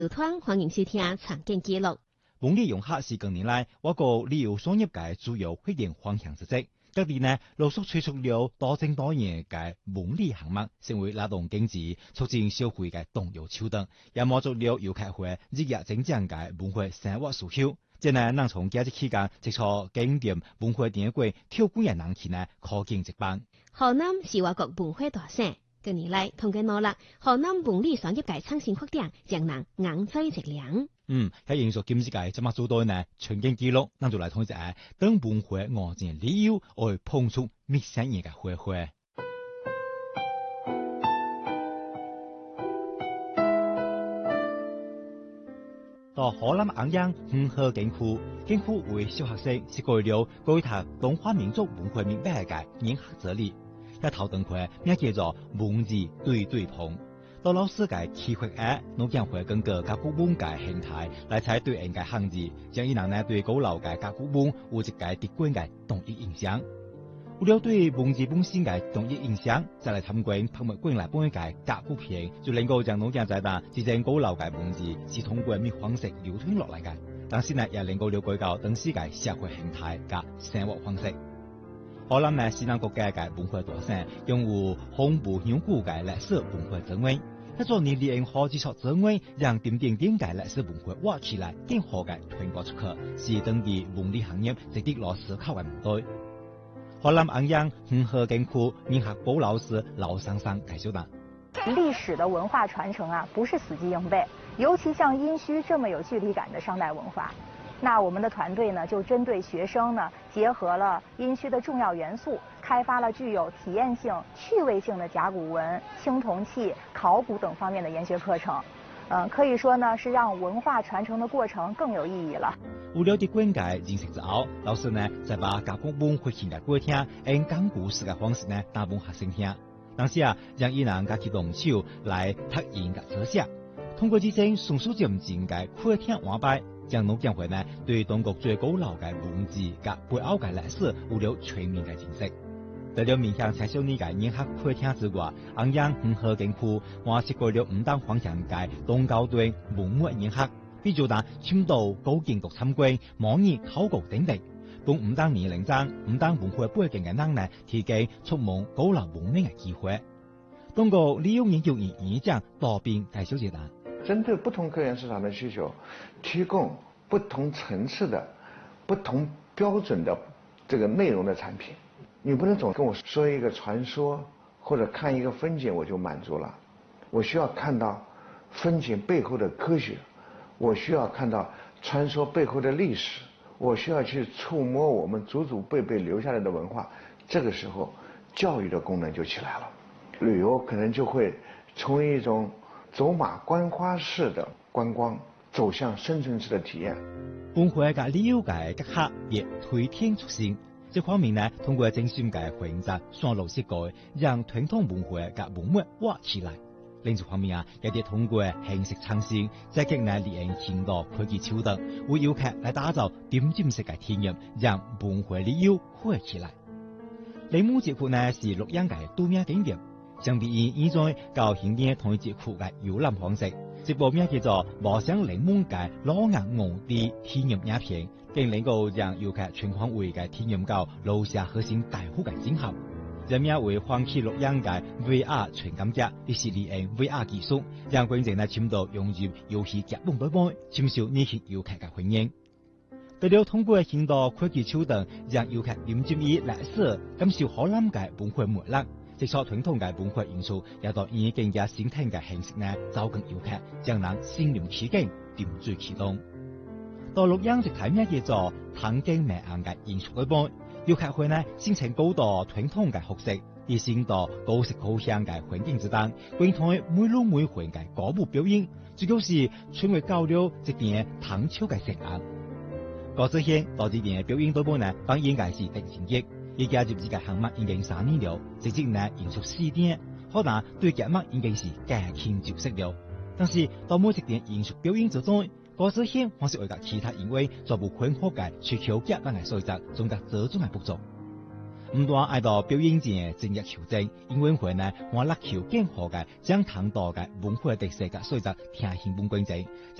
團歡迎收聽場景記錄。 文旅融合是近年來我國旅遊產業嘅主要發展方向之一。各地呢陸續推出了多種多樣嘅文旅項目，成為拉動經濟、促進消費嘅重要手段，也滿足了遊客會日益增長嘅文化生活需求。即係能從假日期間接觸景點文化典故挑選嘅人氣呢，可見一斑。 河南是我國文化大省，近年來通過努力，河南文旅產業界創新發展，讓人眼在直亮。 喺延續經濟界怎麼做到呢？場景記錄，咱就來統一下等文化外展旅遊，來碰觸陌生人嘅花花。到河南安陽五河景區為小學生設計了具體中華民族文化明白嘅研學哲理，一頭燈會名叫做文字對對碰。到老師嘅啟發下，農業會根據甲骨文嘅形態來採對應嘅漢字，將伊人呢對古老嘅甲骨文有一個直觀嘅統一印象。為了對文字本身嘅統一印象，再來參觀博物館內本嘅甲骨片，就能夠將農業在當之前古老嘅文字是通過咩方式流傳落來嘅，但是呢也能夠了解到當時嘅社會形態及生活方式。河南呢是咱國家嘅文化大省，擁有豐富悠久嘅歷史文化資源。一座年利用好幾處資源，讓點點點嘅歷史文化挖起來，更好嘅傳播出去，是當地文旅行業值得落思考嘅問題。河南安陽五河景區研學部老師老桑桑介紹道： 歷史的文化傳承啊，不是死記硬背，尤其像殷墟這麼有距離感的商代文化。那我們的團隊呢，就針對學生呢，結合了殷墟的重要元素，開發了具有體驗性、趣味性的甲骨文、青銅器、考古等方面的研學課程。可以說呢，是讓文化傳承的過程更有意義了。 為了啲觀解認識之後，老師呢再把甲骨文會聽嘅過聽，用講故事嘅方式呢，打俾學生聽。當時啊，讓伊人家去動手來拓印嘅書寫，通過之前松鼠漸進嘅課聽玩擺，將農業會呢對中國最古老嘅文字及背後嘅歷史有了全面嘅認識。除了面向青少年嘅研學課聽之外，安陽五河景區還設計了5檔方向嘅中高端文物研學，比如當深度高精讀參觀、模擬考古等等，幫5檔年齡層、5檔文化背景嘅人呢，提供觸摸古老文明嘅機會。通過利用研究與演講多邊介紹解答， 針對不同科研市場的需求，提供不同層次的、不同標準的這個內容的產品。你不能總跟我說一個傳說或者看一個風景我就滿足了，我需要看到風景背後的科學，我需要看到傳說背後的歷史，我需要去觸摸我們祖祖輩輩留下來的文化。這個時候教育的功能就起來了，旅遊可能就會從一種走馬觀花式的觀光走向深層次的體驗。 文化嘅旅遊嘅結合亦推天出新。這方面呢，通過精選嘅選擇、線路設計，讓傳統文化嘅文物挖起來。另一方面啊，亦都通過形式創新，積極呢利用現代科技手段，為遊客來打造點點式嘅體驗，讓文化旅遊火起來。鈴木節區呢是洛陽嘅度假景點，相比於以前較現代同一節區嘅遊覽方式，這部名叫做《望鄉鈴木嘅老硬我的體驗影片》。更能夠讓遊客全方位嘅體驗到留下核心大好嘅景象。人名為歡喜洛陽嘅 VR 全感覺，亦是利用 VR 技術，讓觀眾呢深度融入遊戲劇本內部，深受年輕遊客嘅歡迎。除了通過現代科技手段，讓遊客沉浸於歷史，感受河南嘅文化魅力，接觸傳統嘅文化元素，也到以更加先進嘅形式呢，走近遊客，將人身臨其境，點綴其中。到洛陽一睇名叫做唐鏡明暗嘅藝術內部，遊客會呢先請高度傳統嘅學識，而先到高色高香嘅環境之當，觀看每路每環嘅歌舞表演，最高是傳為交流一點唐朝嘅盛宴。郭子軒到這點表演內部呢，當應該是定情節，而加入這個項目已經3年了，直接呢延續4點，可能對節目應該是加輕就識了。但是到每一點藝術表演之中，郭子軒還是為咗其他因為做不寬闊嘅需求夾硬嘅所在，中間這種嘅不足。 唔單愛到表演前正日求證，因為會呢我力求更好嘅將唐代嘅文化特色嘅所以就聽興本觀眾。